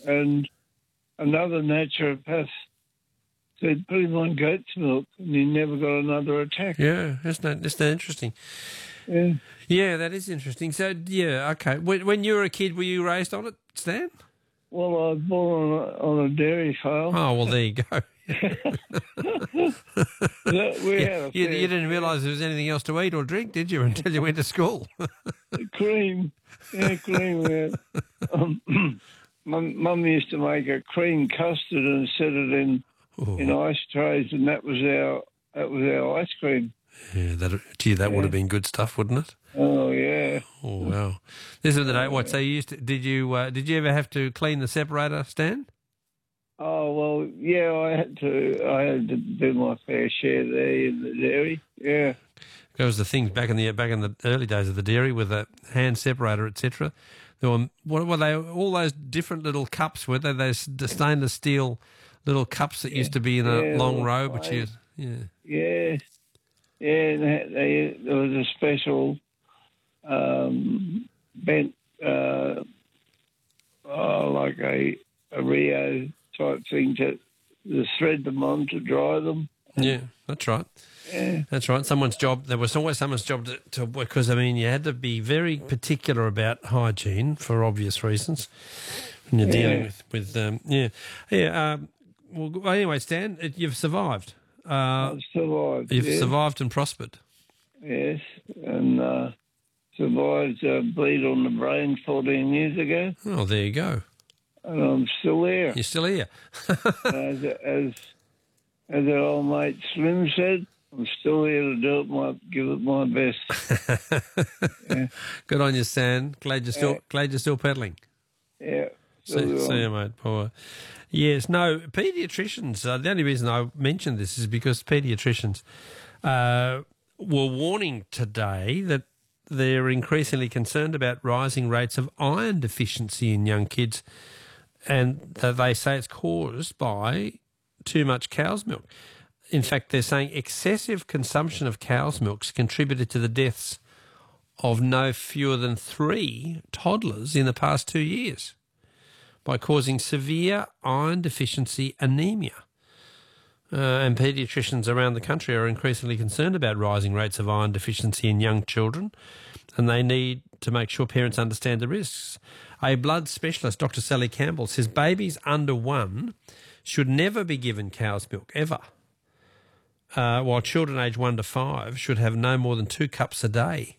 and another naturopath said put him on goat's milk, and he never got another attack. Yeah, isn't that interesting? Yeah. Yeah, that is interesting. So, yeah, okay. When you were a kid, were you raised on it, Stan? Well, I was born on a dairy farm. Oh, well, there you go. You didn't realise there was anything else to eat or drink, did you, until you went to school? Cream. Yeah, cream. Yeah. Mum used to make a cream custard and set it in ice trays, and that was our ice cream. Yeah, that would have been good stuff, wouldn't it? Oh yeah. Oh wow. This is the day. What? So did you ever have to clean the separator, Stan? Oh well, yeah. I had to do my fair share there in the dairy. Yeah. That was the things back in the early days of the dairy with the hand separator, etc. There were what were they? All those different little cups, were they? Those stainless steel little cups that used to be in a long row, which is Yeah, and there was a special bent, like a Rio type thing to thread them on to dry them. Yeah, that's right. Yeah. That's right. There was always someone's job to because, I mean, you had to be very particular about hygiene for obvious reasons when you're dealing with well, anyway, Stan, you've survived. I've survived. You've survived and prospered. Yes, and survived a bleed on the brain 14 years ago. Oh, there you go. And I'm still there. You're still here. as our old mate Slim said, I'm still here to give it my best. Yeah. Good on you, Stan. Glad you're still pedaling. Yeah. See you, mate. Poor. Yes, no, paediatricians, the only reason I mentioned this is because paediatricians were warning today that they're increasingly concerned about rising rates of iron deficiency in young kids, and they say it's caused by too much cow's milk. In fact, they're saying excessive consumption of cow's milk's contributed to the deaths of no fewer than 3 toddlers in the past 2 years by causing severe iron deficiency anemia. And paediatricians around the country are increasingly concerned about rising rates of iron deficiency in young children, and they need to make sure parents understand the risks. A blood specialist, Dr. Sally Campbell, says babies under 1 should never be given cow's milk, ever, while children aged 1 to 5 should have no more than 2 cups a day.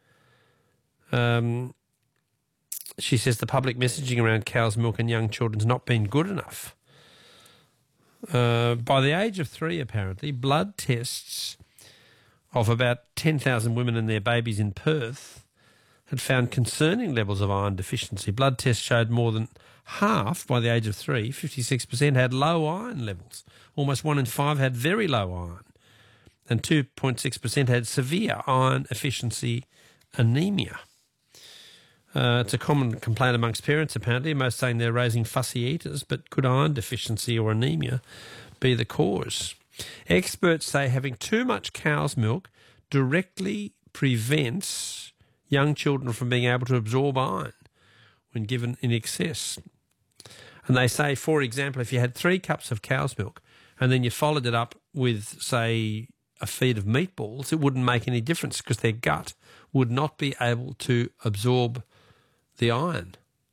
She says the public messaging around cow's milk and young children has not been good enough. By the age of 3, apparently, blood tests of about 10,000 women and their babies in Perth had found concerning levels of iron deficiency. Blood tests showed more than half, by the age of 3, 56%, had low iron levels. Almost 1 in 5 had very low iron. And 2.6% had severe iron deficiency anemia. It's a common complaint amongst parents, apparently, most saying they're raising fussy eaters, but could iron deficiency or anemia be the cause? Experts say having too much cow's milk directly prevents young children from being able to absorb iron when given in excess. And they say, for example, if you had 3 cups of cow's milk and then you followed it up with, say, a feed of meatballs, it wouldn't make any difference because their gut would not be able to absorb the iron.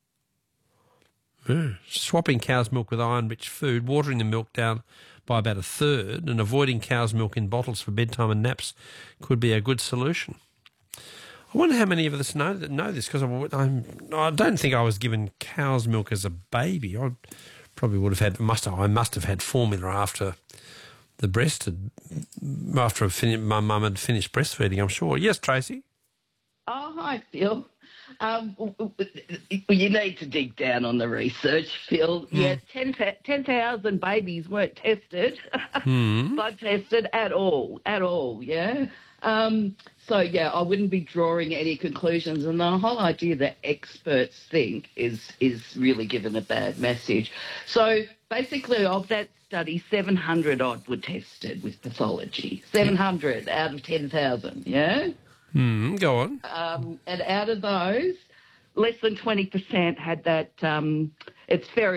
Swapping cow's milk with iron-rich food, watering the milk down by about 1/3 and avoiding cow's milk in bottles for bedtime and naps could be a good solution. I wonder how many of us know this, because I don't think I was given cow's milk as a baby. I probably would have had, I must have had formula after the my mum had finished breastfeeding, I'm sure. Yes, Tracy? Oh, hi, Phil. You need to dig down on the research, Phil. Yeah, 10,000 babies weren't tested, blood tested at all, yeah. So, yeah, I wouldn't be drawing any conclusions, and the whole idea that experts think is really given a bad message. So, basically, of that study, 700 odd were tested with pathology. 700 out of 10,000, yeah? Go on. And out of those, less than 20% had that, it's very